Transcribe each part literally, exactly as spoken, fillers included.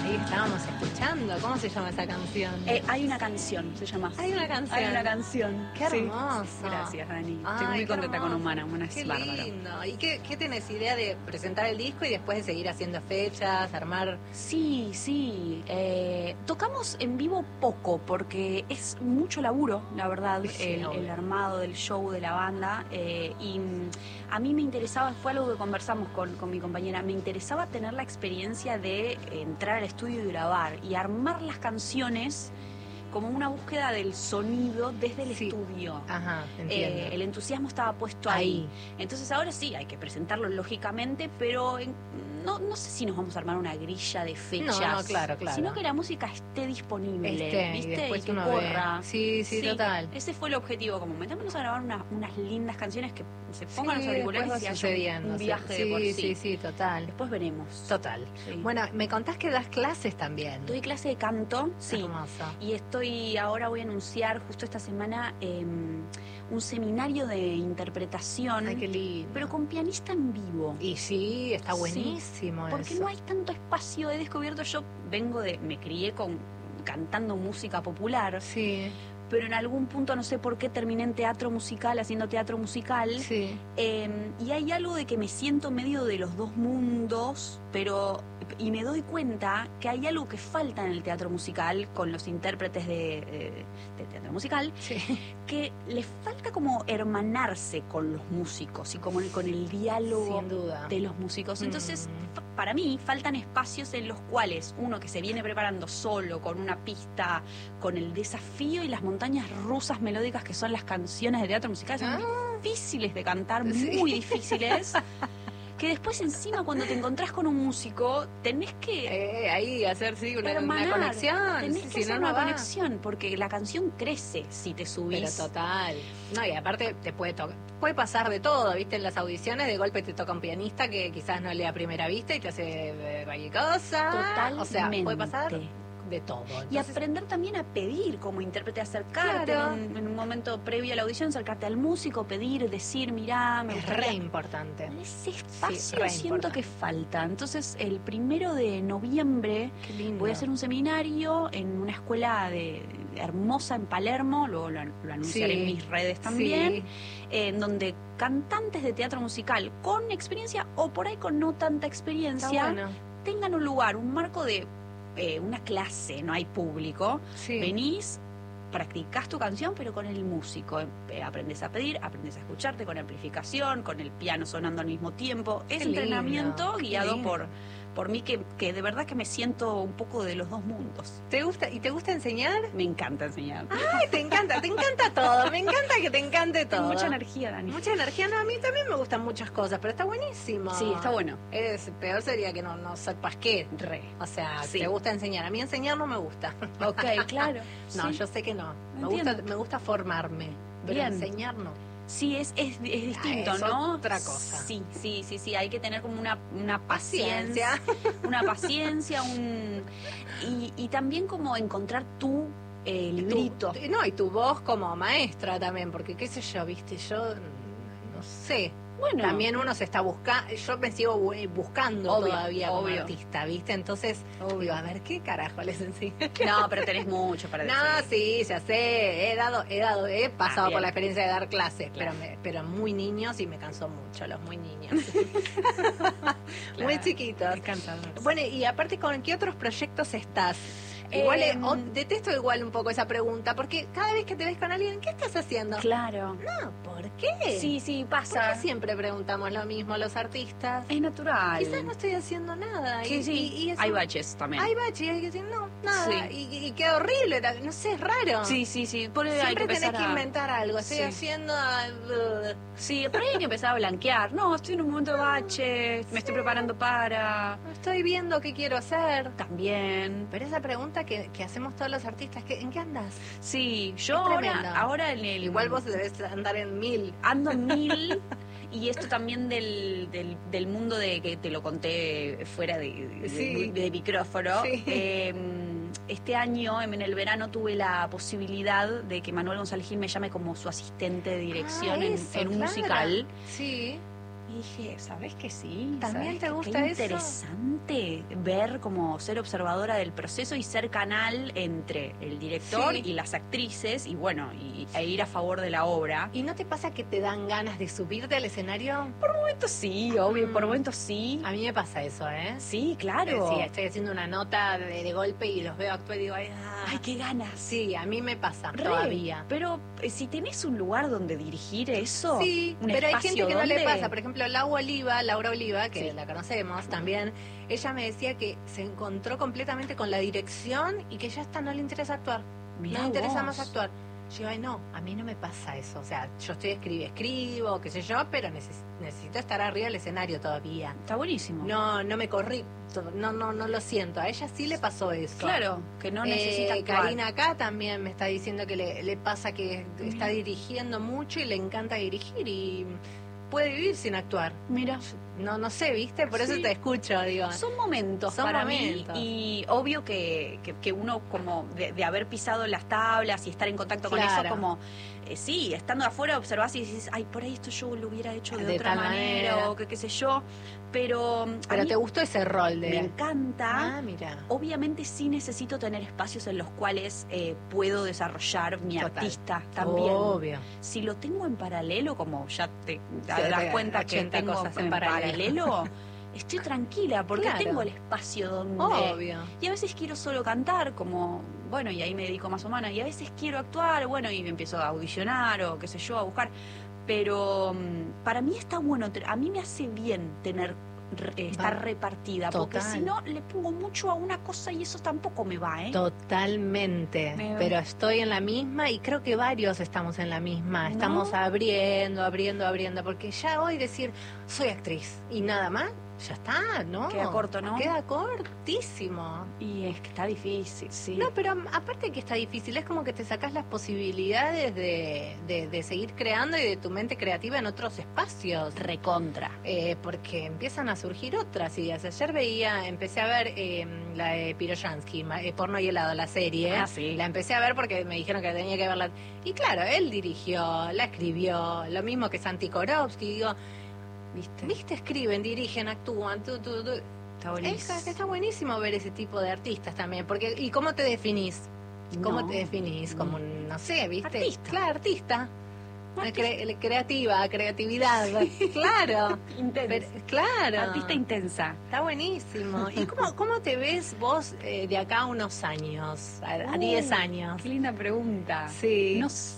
ahí estábamos escuchando. ¿Cómo se llama esa canción? Eh, hay una canción, se llama. Hay una canción. Hay una canción. Qué Sí. hermoso. Gracias, Dani. Ay, Estoy muy qué contenta hermoso. con Humana. Humana es Qué bárbaro. lindo. ¿Y qué, qué tenés idea de presentar el disco y después de seguir haciendo fechas, armar? Sí, sí. Eh, tocamos en vivo poco porque es mucho laburo, la verdad, Sí, el, obvio. el armado del show de la banda. Eh, y mm, a mí me interesaba, fue algo que conversamos con, con mi compañera, me interesaba tener la experiencia de entrar al estudio y grabar y armar las canciones como una búsqueda del sonido desde el Sí. estudio. Ajá, entiendo. Eh, el entusiasmo estaba puesto ahí. Entonces ahora sí, hay que presentarlo lógicamente, pero en- no, no sé si nos vamos a armar una grilla de fechas. No, no, claro, claro. Sino que la música esté disponible, Este, ¿viste? y después que uno corra. ve. Sí, sí, total. Ese fue el objetivo, como metámonos a grabar unas, unas lindas canciones que se pongan Sí, los auriculares después y va haya sucediendo. un viaje sí, de por sí. sí, sí, total. Después veremos. Total. Sí. Bueno, me contás que das clases también. Doy clase de canto, sí. Hermoso. Y estoy, ahora voy a anunciar justo esta semana eh, un seminario de interpretación, Ay, qué lindo. pero con pianista en vivo. Y sí, está Sí, buenísimo Porque eso. no hay tanto espacio, he descubierto, yo vengo de, me crié con cantando música popular, Sí, pero en algún punto no sé por qué terminé en teatro musical, haciendo teatro musical. sí. Eh, y hay algo de que me siento medio de los dos mundos, pero y me doy cuenta que hay algo que falta en el teatro musical con los intérpretes de, de- de teatro musical, Sí. que les falta como hermanarse con los músicos y como con el diálogo Sin duda. de los músicos. Entonces, Mm. fa- para mí faltan espacios en los cuales uno que se viene preparando solo, con una pista, con el desafío y las montañas rusas melódicas que son las canciones de teatro musical, son difíciles de cantar, Sí. muy difíciles, que después encima cuando te encontrás con un músico tenés que Eh, ahí hacer sí una, una hermanar, conexión. tenés sí, que si hacer no, una no va. conexión, porque la canción crece si te Pero subís. total. No, y aparte te puede tocar. Puede pasar de todo, ¿viste? En las audiciones de golpe te toca un pianista que quizás no lee a primera vista y te hace eh, cualquier cosa. Totalmente. O sea, puede pasar de todo. Y Entonces, aprender también a pedir como intérprete, acercarte Claro. en, un, en un momento previo a la audición, acercarte al músico, pedir, decir, mirá, me es gustaría... re importante. Ese espacio re siento importante. que falta. Entonces, el primero de noviembre Qué lindo. voy a hacer un seminario en una escuela de, de hermosa en Palermo, luego lo, lo anunciaré Sí. en mis redes también, Sí. eh, en donde cantantes de teatro musical con experiencia o por ahí con no tanta Está experiencia bueno. tengan un lugar, un marco de eh, una clase, no hay público. Sí. Venís, practicás tu canción, pero con el músico. Eh, aprendes a pedir, aprendes a escucharte con amplificación, con el piano sonando al mismo tiempo. Es Qué lindo, entrenamiento qué guiado lindo. por, por mí, que, que de verdad que me siento un poco de los dos mundos. ¿Te gusta? ¿Y te gusta enseñar? Me encanta enseñar. Ay, te encanta, te encanta todo. Me encanta que te encante todo. Tengo mucha energía, Dani. Mucha energía. No, a mí también me gustan muchas cosas, pero está buenísimo. Sí, está bueno. Es, peor sería que no, no sepas qué. Re. O sea, Sí. te gusta enseñar. A mí enseñar no me gusta. Ok, claro. No, Sí. yo sé que no. Me Entiendo. gusta, me gusta formarme, pero Bien. enseñar no. Sí, es, es, es distinto, es ¿no? otra cosa. Sí, sí, sí, sí. Hay que tener como una, una Paciencia. paciencia. Una paciencia, un... Y, y también como encontrar tu eh, librito. Tu- no, y tu voz como maestra también, porque qué sé yo, viste, yo mm, no sé. Bueno, También uno se está buscando, yo me sigo bu- buscando Obvio, todavía como obvio. artista, ¿viste? Entonces, Obvio. digo, a ver, ¿qué carajo les enseño? no, pero tenés mucho para decir. No, sí, ya sé, he dado, he dado, he pasado bien. por la experiencia de dar clases, Claro. pero me, pero muy niños y me cansó mucho, los muy niños. Claro. Muy chiquitos. Es cansador. Bueno, y aparte, ¿con qué otros proyectos estás? Igual, Eh, eh, o- detesto igual un poco esa pregunta, porque cada vez que te ves con alguien, ¿qué estás haciendo? Claro. No, ¿por qué? Sí, sí, ¿Por pasa. qué siempre preguntamos lo mismo los artistas? Es natural. Quizás no estoy haciendo nada. Sí, y, sí. y- y eso- Hay baches también. Hay baches, y hay que decir, no, nada. Sí. Y, y queda horrible, ta- no sé, es raro. Sí, sí, sí. Por ahí hay Siempre que tenés empezar que a... inventar algo. Estoy Sí. haciendo. ah, uh, Sí, por ahí hay que empezar a blanquear. No, estoy en un momento de bache, me estoy preparando para... estoy viendo qué quiero hacer. También. Pero esa pregunta que, que hacemos todos los artistas, ¿qué, ¿en qué andas? Sí, yo Es ahora, tremendo. ahora en el... Igual vos debes andar en mil. ando en mil y esto también del, del, del mundo de que te lo conté fuera de, de, Sí. de- de micrófono. Sí. Eh, este año, en el verano, tuve la posibilidad de que Manuel González Gil me llame como su asistente de dirección Ah, en, eso, en un claro. musical. Sí. Y dije, ¿sabes que sí? ¿También ¿Sabés te qué- gusta qué eso? interesante ver como ser observadora del proceso y ser canal entre el director Sí. y las actrices y bueno, y, e ir a favor de la obra. ¿Y no te pasa que te dan ganas de subirte al escenario? Por momentos sí, obvio, Mm. por momentos sí. A mí me pasa eso, ¿eh? Sí, claro. Sí, estoy haciendo una nota de, de golpe y los veo actuar y digo, ay, ah. Ay, qué ganas. Sí, a mí me pasa Re, todavía. Pero eh, si tenés un lugar donde dirigir eso, Sí, un pero hay espacio gente que no le donde- pasa. Por ejemplo, Lau Oliva, Laura Oliva, que Sí. la conocemos también, ella me decía que se encontró completamente con la dirección y que ya está, no le interesa actuar. Mirá no le interesa vos. más actuar. Yo digo, ay, no, a mí no me pasa eso. O sea, yo estoy escribo, escribo, qué sé yo, pero neces- necesito estar arriba del escenario todavía. Está buenísimo. No, no me corrí, to- no, no, no lo siento. A ella sí le pasó eso. Claro, que no Eh, necesita actuar. Karina acá también me está diciendo que le, le pasa que está dirigiendo mucho y le encanta dirigir y puede vivir sin actuar. Mira, No, no sé, ¿viste? Por eso Sí. te escucho, digo. son momentos Son para momentos. mí y obvio que, que, que uno como de, de haber pisado las tablas y estar en contacto con Claro. eso como eh, sí, estando afuera observás y dices, ay, por ahí esto yo lo hubiera hecho de, De otra tal manera, manera. o que qué sé yo, pero, a Pero mí te gustó ese rol de... me encanta. Ah, mira. Obviamente sí necesito tener espacios en los cuales eh, puedo desarrollar mi Total. artista también. Obvio. Si lo tengo en paralelo, como ya te das te- cuenta que ochenta tengo cosas en en paralelo. paralelo, estoy tranquila porque Claro. tengo el espacio donde... Obvio. Y a veces quiero solo cantar, como, bueno, y ahí me dedico más o menos. Y a veces quiero actuar, bueno, y me empiezo a audicionar o qué sé yo, a buscar. Pero mm, para mí está bueno, te- a mí me hace bien tener re- estar Va. repartida, Total. porque si no le pongo mucho a una cosa y eso tampoco me va, ¿eh? Totalmente, Me- pero estoy en la misma y creo que varios estamos en la misma, ¿No? estamos abriendo, abriendo, abriendo, porque ya hoy decir soy actriz y nada más, ya está, ¿no? Queda corto, ¿no? Queda cortísimo. Y es que está difícil, sí. No, pero aparte que está difícil, es como que te sacas las posibilidades de, de, de seguir creando y de tu mente creativa en otros espacios. Recontra. Eh, porque empiezan a surgir otras ideas. Ayer veía, empecé a ver eh, la de Piroyansky, Ma- eh, Porno y helado, la serie. Ah, sí. La empecé a ver porque me dijeron que tenía que verla. Y claro, él dirigió, la escribió, lo mismo que Santi Korowski. Digo, ¿Viste? viste, escriben, dirigen, actúan, tú, tú, tú. Está buenísimo. Es- está buenísimo ver ese tipo de artistas también. Porque ¿y cómo te definís? ¿Cómo No. te definís? Como, un, no sé, ¿viste? Artista. Claro, artista. Artista. Cre- creativa, creatividad. Claro. Intensa. Pero- claro. Artista intensa. Está buenísimo. ¿Y cómo, cómo te ves vos eh, de acá a unos años? A a Uh, diez años. Qué linda pregunta. Sí. No sé.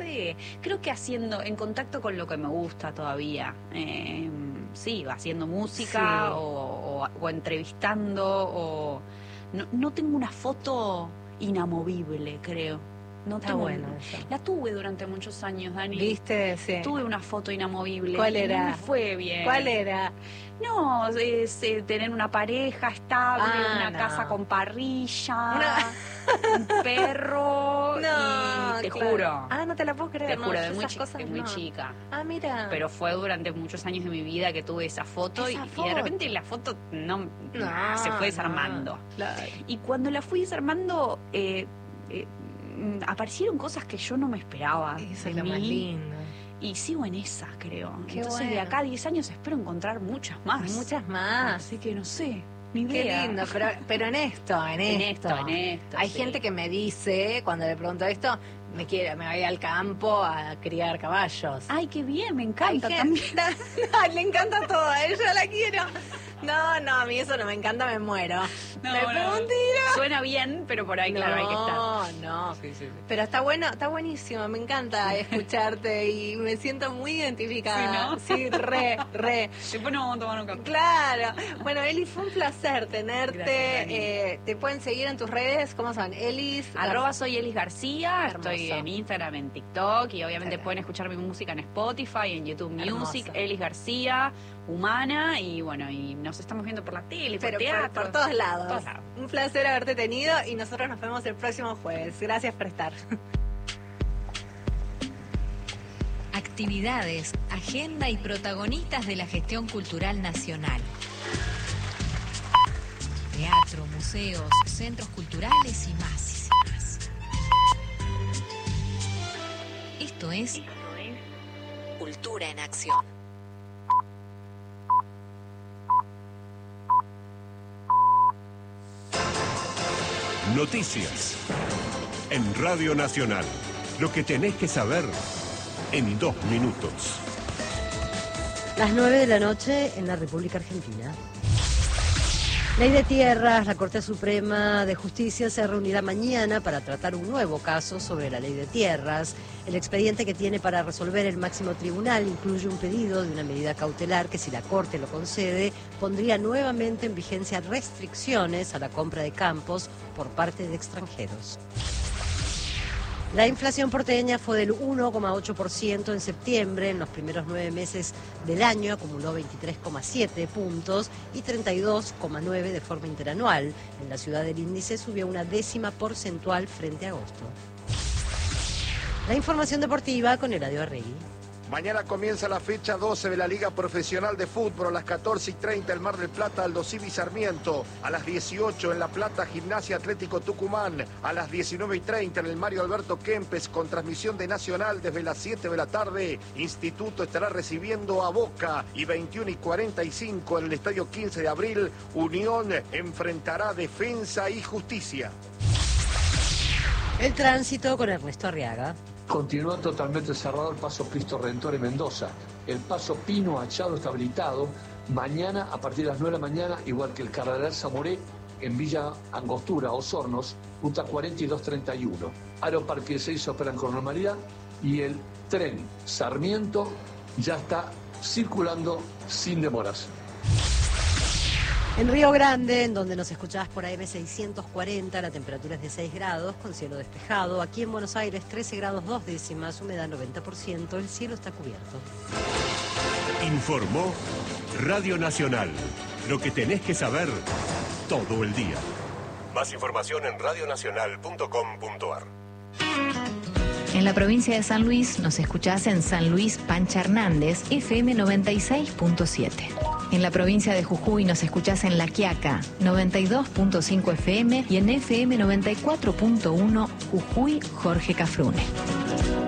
Creo que haciendo, en contacto con lo que me gusta todavía. Eh, sí, haciendo música Sí. o, o- o entrevistando. O no, no tengo una foto inamovible, creo. No Está tengo. bueno eso. La tuve durante muchos años, Dani. ¿Viste? Sí. Tuve una foto inamovible. ¿Cuál y era? No me fue bien. ¿Cuál era? No, es eh, tener una pareja estable, Ah, una no. casa con parrilla, No. un perro No, y te claro. juro, Ah, no te la puedo creer. te no, juro, yo de muy, esas chi- cosas de muy no. chica. Ah, mira. Pero fue durante muchos años de mi vida que tuve esa foto y, Esa y de foto. repente la foto no, No, se fue no, desarmando. claro. Y cuando la fui desarmando, eh, eh, mm, aparecieron cosas que yo no me esperaba Eso de es lo mí. más lindo. Y sigo en esa, creo. Qué Entonces, de bueno. acá a diez años espero encontrar muchas más. Muchas más. Así que no sé, ni Qué idea. lindo, pero, pero en esto, en, En esto. esto, en esto, Hay sí. gente que me dice, cuando le pregunto esto, me quiere, me voy al campo a criar caballos. Ay, qué bien, me encanta Hay también. gente- No, le encanta todo, a ella la quiero. No, no, a mí eso no me encanta, me muero. No, me no. pregunté. Suena bien, pero por ahí, claro, hay que estar. No, no. Sí, sí, sí. Pero está bueno, está buenísimo, me encanta escucharte y me siento muy identificada. Sí, Sí, re, re. Después nos vamos a tomar un café. Claro. Bueno, Elis, fue un placer tenerte. Gracias, Dani. Eh, te pueden seguir en tus redes, ¿cómo son? Elis. Arroba soy Elis García, Hermoso. estoy en Instagram, en TikTok y obviamente Excelente. pueden escuchar mi música en Spotify, en YouTube Music, Hermoso. Elis García, Humana y bueno, y nos estamos viendo por la tele, por Pero por, teatro. por todos lados. todos lados. Un placer haberte tenido y nosotros nos vemos el próximo jueves. Gracias por estar. Actividades, agenda y protagonistas de la gestión cultural nacional. Teatro, museos, centros culturales y más. y más. Esto es Cultura en Acción. Noticias. En Radio Nacional. Lo que tenés que saber en dos minutos. Las nueve de la noche en la República Argentina. Ley de Tierras, la Corte Suprema de Justicia se reunirá mañana para tratar un nuevo caso sobre la Ley de Tierras. El expediente que tiene para resolver el máximo tribunal incluye un pedido de una medida cautelar que, si la Corte lo concede, pondría nuevamente en vigencia restricciones a la compra de campos por parte de extranjeros. La inflación porteña fue del uno coma ocho por ciento en septiembre. En los primeros nueve meses del año acumuló veintitrés coma siete puntos y treinta y dos coma nueve de forma interanual. En la ciudad del índice subió una décima porcentual frente a agosto. La información deportiva con Eladio Arregui. Mañana comienza la fecha doce de la Liga Profesional de Fútbol. A las catorce y treinta el Mar del Plata, Aldo Civi Sarmiento. A las dieciocho en La Plata, Gimnasia Atlético Tucumán. A las diecinueve y treinta en el Mario Alberto Kempes, con transmisión de Nacional desde las siete de la tarde. Instituto estará recibiendo a Boca. Y veintiuno y cuarenta y cinco en el Estadio quince de abril, Unión enfrentará Defensa y Justicia. El tránsito con Ernesto Arriaga. Continúa totalmente cerrado el paso Cristo Redentor en Mendoza. El paso Pino Achado está habilitado. Mañana, a partir de las nueve de la mañana, igual que el Cardenal Zamoré, en Villa Angostura, Osornos, ruta cuarenta y dos treinta y uno. Aeroparque seis operan con normalidad y el tren Sarmiento ya está circulando sin demoras. En Río Grande, en donde nos escuchás por A M seiscientos cuarenta, la temperatura es de seis grados, con cielo despejado. Aquí en Buenos Aires, trece grados dos décimas, humedad noventa por ciento, el cielo está cubierto. Informó Radio Nacional. Lo que tenés que saber todo el día. Más información en radio nacional punto com punto ar. En la provincia de San Luis nos escuchás en San Luis Pancha Hernández, F M noventa y seis punto siete. En la provincia de Jujuy nos escuchás en La Quiaca, noventa y dos punto cinco F M y en F M noventa y cuatro punto uno Jujuy Jorge Cafrune.